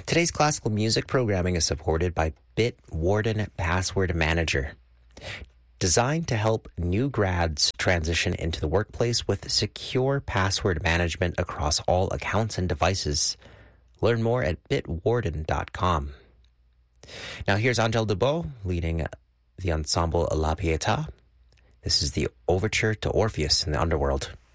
Today's classical music programming is supported by Bitwarden Password Manager, designed to help new grads transition into the workplace with secure password management across all accounts and devices. Learn more at bitwarden.com. Now here's Angèle Debout leading the ensemble La Pietà. This is the overture to Orpheus in the Underworld.